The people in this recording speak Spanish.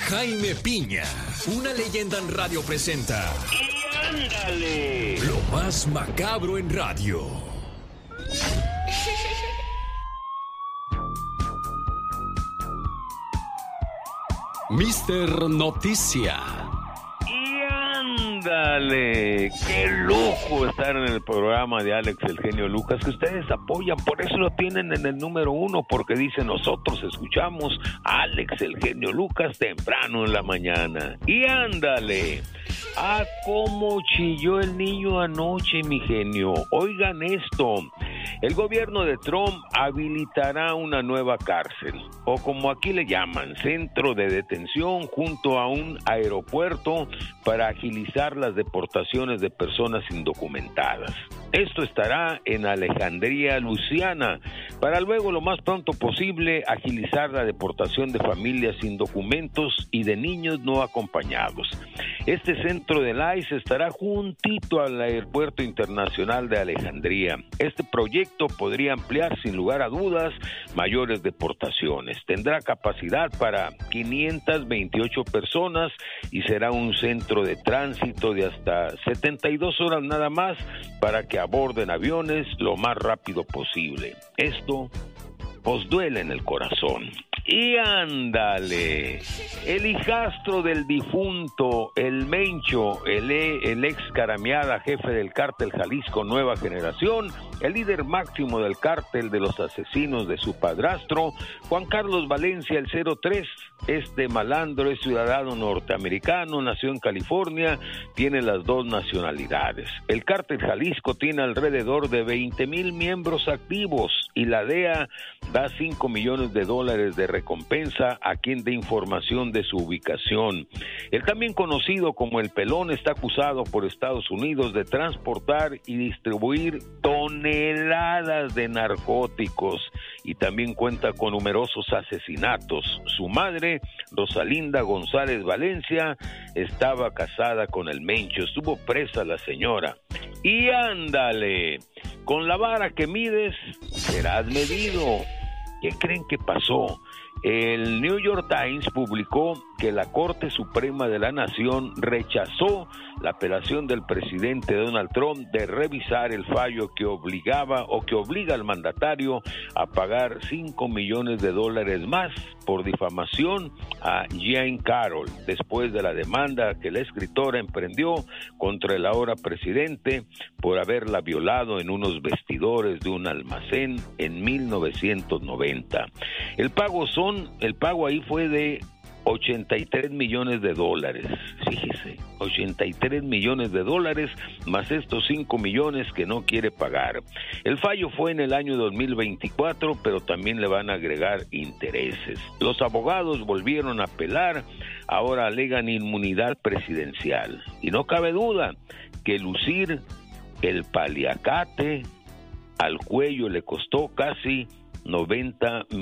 Jaime Piña, una leyenda en radio presenta. ¡Y ándale! Lo más macabro en radio. Mister Noticia. ¡Y ándale! ¡Qué lujo estar en el programa de Alex el Genio Lucas, que ustedes apoyan! Por eso lo tienen en el número 1, porque dice: nosotros escuchamos a Alex el Genio Lucas temprano en la mañana. ¡Y ándale! ¡Ah, cómo chilló el niño anoche, mi genio! Oigan esto. El gobierno de Trump habilitará una nueva cárcel, o como aquí le llaman, centro de detención junto a un aeropuerto para agilizar las deportaciones de personas indocumentadas. Esto estará en Alejandría, Luisiana, para luego lo más pronto posible agilizar la deportación de familias sin documentos y de niños no acompañados. Este centro del ICE estará juntito al Aeropuerto Internacional de Alejandría. Este proyecto podría ampliar sin lugar a dudas mayores deportaciones. Tendrá capacidad para 528 personas y será un centro de tránsito de hasta 72 horas nada más para que aborden aviones lo más rápido posible. Esto os duele en el corazón. Y ándale, el hijastro del difunto, el Mencho, el ex Caramiada, jefe del cártel Jalisco Nueva Generación, el líder máximo del cártel de los asesinos de su padrastro, Juan Carlos Valencia, el 03, este malandro es ciudadano norteamericano, nació en California, tiene las dos nacionalidades. El cártel Jalisco tiene alrededor de 20,000 miembros activos y la DEA da $5 millones de recompensa a quien dé información de su ubicación. El también conocido como El Pelón está acusado por Estados Unidos de transportar y distribuir toneladas de narcóticos y también cuenta con numerosos asesinatos. Su madre, Rosalinda González Valencia, estaba casada con el Mencho, estuvo presa la señora. Y ándale, con la vara que mides, serás medido. ¿Qué creen que pasó? El New York Times publicó que la Corte Suprema de la Nación rechazó la apelación del presidente Donald Trump de revisar el fallo que obliga al mandatario a pagar $5 millones más por difamación a Jean Carroll, después de la demanda que la escritora emprendió contra el ahora presidente por haberla violado en unos vestidores de un almacén en 1990. El pago ahí fue de $83 millones, fíjese, $83 millones más estos 5 millones que no quiere pagar. El fallo fue en el año 2024, pero también le van a agregar intereses. Los abogados volvieron a apelar, ahora alegan inmunidad presidencial. Y no cabe duda que lucir el paliacate al cuello le costó casi 90